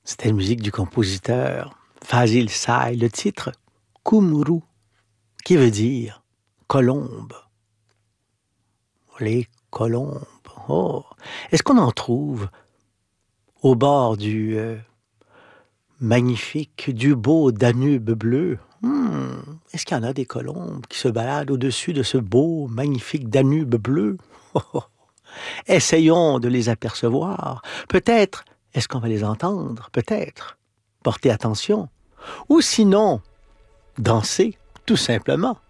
C'était la musique du compositeur Fazil Say, le titre Kumru, qui veut dire colombe. Les colombes. Oh, est-ce qu'on en trouve au bord du magnifique, du beau Danube bleu? Est-ce qu'il y en a des colombes qui se baladent au-dessus de ce beau, magnifique Danube bleu? Essayons de les apercevoir. Peut-être, est-ce qu'on va les entendre? Peut-être. Portez attention. Ou sinon, danser, tout simplement.